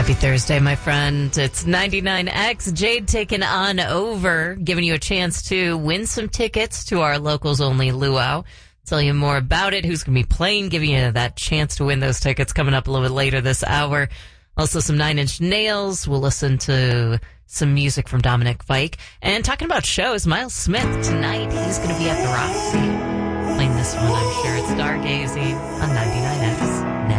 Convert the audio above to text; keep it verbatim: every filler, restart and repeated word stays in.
Happy Thursday, my friend. It's ninety-nine X. Jade taking on over, giving you a chance to win some tickets to our locals only luau. Tell you more about it, who's going to be playing, giving you that chance to win those tickets coming up a little bit later this hour. Also some Nine Inch Nails. We'll listen to some music from Dominic Fike. And talking about shows, Miles Smith tonight, he's going to be at the Roxy playing this one, I'm sure. It's Stargazing on ninety-nine X.